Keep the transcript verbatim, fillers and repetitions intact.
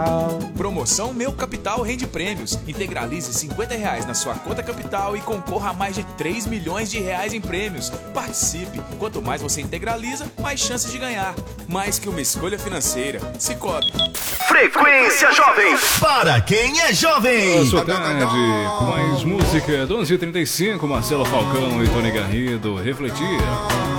Promoção Meu Capital Rende Prêmios. Integralize cinquenta reais na sua conta capital e concorra a mais de três milhões de reais em prêmios. Participe. Quanto mais você integraliza, mais chances de ganhar. Mais que uma escolha financeira. Cicobi. Frequência Jovem. Para quem é jovem. Boa tarde. Mais música. doze e trinta e cinco. Marcelo Falcão e Tony Garrido. Refletir.